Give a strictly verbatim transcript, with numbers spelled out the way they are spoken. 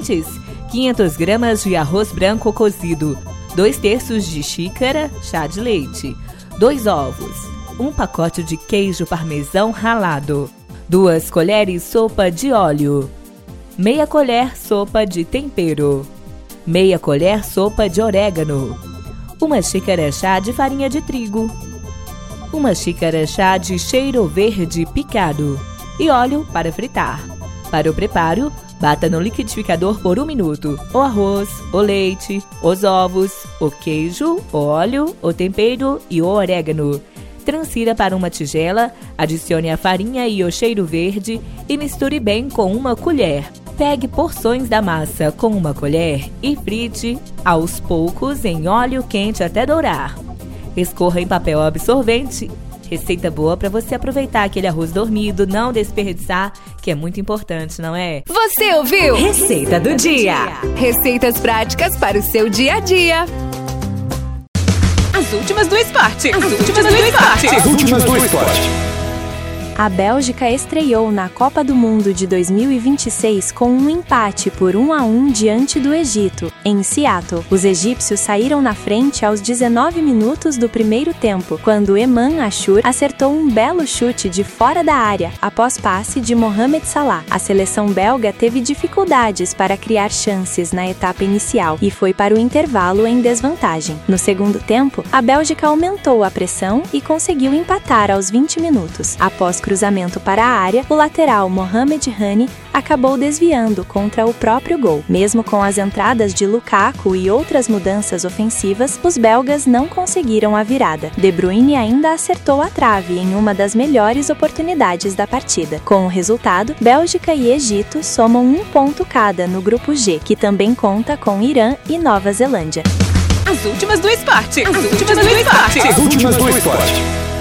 ingredientes: quinhentas gramas de arroz branco cozido, dois terços de xícara chá de leite, dois ovos, um pacote de queijo parmesão ralado, duas colheres sopa de óleo, meia colher sopa de tempero, meia colher sopa de orégano, uma xícara chá de farinha de trigo, uma xícara chá de cheiro verde picado e óleo para fritar. Para o preparo, bata no liquidificador por um minuto o arroz, o leite, os ovos, o queijo, o óleo, o tempero e o orégano. Transfira para uma tigela, adicione a farinha e o cheiro verde e misture bem com uma colher. Pegue porções da massa com uma colher e frite aos poucos em óleo quente até dourar. Escorra em papel absorvente. Receita boa para você aproveitar aquele arroz dormido, não desperdiçar, que é muito importante, não é? Você ouviu? Receita do dia. Receitas práticas para o seu dia a dia. As últimas do esporte. As últimas do esporte. As últimas do esporte. A Bélgica estreou na Copa do Mundo de dois mil e vinte e seis com um empate por um a um diante do Egito, em Seattle. Os egípcios saíram na frente aos dezenove minutos do primeiro tempo, quando Eman Ashur acertou um belo chute de fora da área, após passe de Mohamed Salah. A seleção belga teve dificuldades para criar chances na etapa inicial e foi para o intervalo em desvantagem. No segundo tempo, a Bélgica aumentou a pressão e conseguiu empatar aos vinte minutos. Após cruzamento para a área, o lateral Mohamed Hani acabou desviando contra o próprio gol. Mesmo com as entradas de Lukaku e outras mudanças ofensivas, os belgas não conseguiram a virada. De Bruyne ainda acertou a trave em uma das melhores oportunidades da partida. Com o resultado, Bélgica e Egito somam um ponto cada no grupo G, que também conta com Irã e Nova Zelândia. As últimas do esporte. As últimas do esporte. As últimas do esporte.